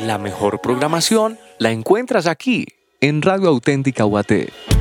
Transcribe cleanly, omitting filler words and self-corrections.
La mejor programación la encuentras aquí, en Radio Auténtica UAT.